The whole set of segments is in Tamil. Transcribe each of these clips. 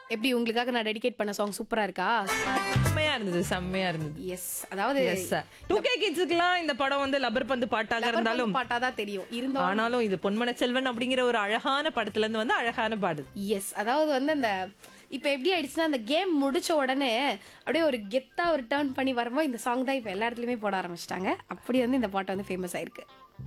எப்படி உங்களுக்காக நான் டெடிகேட் பண்ண சாங் சூப்பரா இருக்கா? செம்மையா இருந்தது. எஸ். அதாவது 2K கிட்ஸ்க்குலாம் இந்த படம் வந்து லப்பர் பந்து பாட்டாக இருந்தாலும் பாட்டாதான் தெரியும். இருந்தாலும் ஆனாலும் இது பொன்மன செல்வன் அப்படிங்கிற ஒரு அழகான படத்துல இருந்து வந்து அழகான பாடு. எஸ். அதாவது வந்து அந்த இப்ப எப்படி ஆயிடுச்சுன்னா அந்த கேம் முடிச்ச உடனே அப்படியே ஒரு கெத்தா ஒரு டர்ன் பண்ணி வரும்போது இந்த சாங் தான் இப்ப எல்லா இடத்துலயுமே போட ஆரம்பிச்சிட்டாங்க. அப்படி வந்து இந்த பாட்டு வந்து ஃபேமஸ் ஆயிருக்கு.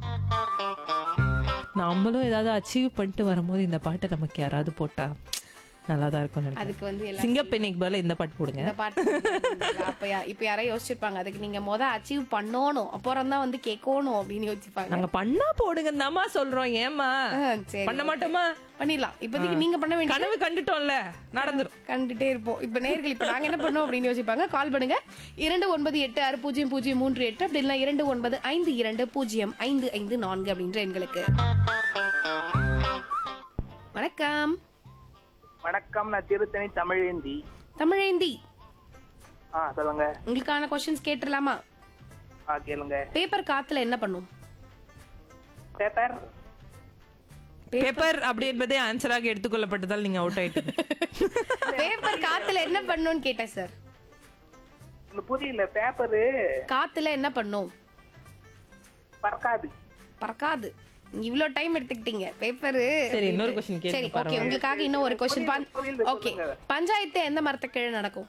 நம்மளும் ஏதாவது அச்சீவ் பண்ணிட்டு வரும்போது இந்த பாட்டை நமக்கு யாராவது போட்டா நல்லாதான் இருக்கும். அதுக்கு வந்து சிங்கப்பெண்ணிக்கு பதிலா இந்த பாட்டு போடுங்க. இந்த பாட்டு இப்ப யாரோ யோசிச்சிருப்பாங்க அதுக்கு நீங்க அச்சீவ் பண்ணணும் அப்புறம் தான் வந்து கேட்கணும் அப்படின்னு யோசிப்பாங்க. நாங்க பண்ணா போடுங்க தாமா சொல்றோம். ஏமா சரி பண்ண மாட்டோமா? பண்ணிடலாம். இப்போதைக்கு நீங்க பண்ண வேண்டிய கனவு கண்டுட்டோம்ல, நடந்துரும். கண்டுட்டே இருப்போம். இப்ப நேர்கள் இப்ப நாங்க என்ன பண்ணோம் அப்படின்னு யோசிப்பாங்க. கால் பண்ணுங்க 29860038 அப்படி இல்ல 2952205554 அப்படின்ற எண்களுக்கு. வணக்கம். வணக்கம், நான் திருத்தணி தமிழேந்தி. தமிழேந்தி சொல்லுங்க. உங்களுக்கான क्वेश्चंस கேட்றலாமா? கேளுங்க. பேப்பர் காத்துல என்ன பண்ணும்? பேப்பர் பேப்பர் அப்படி என்பதே ஆன்சராக எடுத்துக்கொள்ளப்பட்டதால் நீங்க அவுட் ஆயிட்டீங்க. பேப்பர் காத்துல என்ன பண்ணும்னு கேட்டேன் சார். புரியல. பேப்பரு காத்துல என்ன பண்ணும்? பறக்காது. பறக்காது. இவ்ளோ டைம் எடுத்துக்கிட்டீங்க. பேப்பர். சரி, இன்னொரு क्वेश्चन சரி, கேளுங்க. ஓகே. உங்களுக்காக இன்னும் ஒரு क्वेश्चन. ஓகே. பஞ்சாயத்து எந்த மரத்துக்கு கீழ நடக்கும்?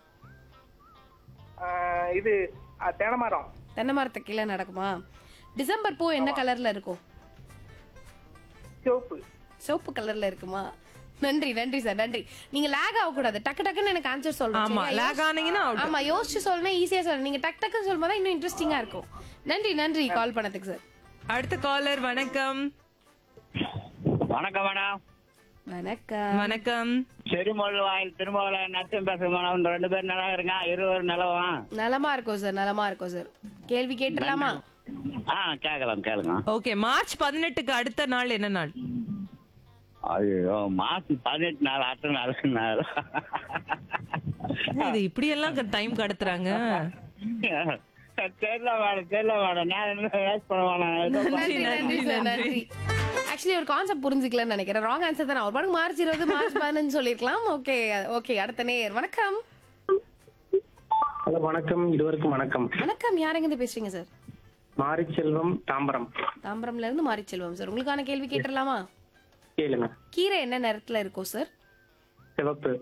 இது தென்னை மரம். தென்னை மரத்துக்கு கீழ நடக்குமா? டிசம்பர் பூ என்ன கலர்ல இருக்கும்? சிவப்பு. சிவப்பு கலர்ல இருக்குமா? நன்றி நன்றி சார், நன்றி. நீங்க லேக் ஆக கூடாது. டக்கு டக்குன்னு எனக்கு ஆன்சர் சொல்லணும். ஆமா, லேக் ஆனீங்கன்னா அவுட். ஆமா, யோசிச்சு சொல்லணும், ஈஸியா சொல்லணும். நீங்க டக்கு டக்குன்னு சொல்லும்போது இன்னும் இன்ட்ரெஸ்டிங்கா இருக்கும். நன்றி நன்றி கால் பண்ணதுக்கு சார். அடுத்த காலர். வணக்கம். வணக்கம் மேடம். வணக்கம். வணக்கம். செருமொழி வாயில் திருமலை நட்சம் பேசும் மேடம். 2 பேர் நல்லா இருக்கான். 20 நிலவா? நலமா இருக்கும் சார், நலமா இருக்கும் சார். கேள்வி கேட்டுலாமா? கேட்கலாம், கேளுங்க. ஓகே, மார்ச் 18க்கு அடுத்த நாள் என்ன நாள்? ஐயோ, மாசம் 18 நாள் அடுத்த நாள். இது இப்படி எல்லாம் டைம் கடத்துறாங்க. தெரியல மேடம், தெரியல மேடம். நான் என்ன வேஸ்ட் பண்ணுவானா? நன்றி நன்றி சார், நன்றி. ஆக்சுவலி ஒரு கான்செப்ட் புரிஞ்சுக்கலன்னு நினைக்கிறேன். ராங் ஆன்சர் தான். ஒரு பாருங்க மார்ச் 20 மார்ச் 15 சொல்லிருக்கலாம். Okay okay. அடுத்த நேர். வணக்கம். ஹலோ, வணக்கம். இருவருக்கும் வணக்கம். வணக்கம். யாருங்க இருந்து பேசுறீங்க சார்? மாரிச்செல்வம், தாம்பரம். தாம்பரம்ல இருந்து மாரிச்செல்வம் சார். உங்களுக்கான கேள்வி கேட்டுடலாமா? கேளுங்க. கீரை என்ன நிறத்துல இருக்கும் சார்? சிவப்பு.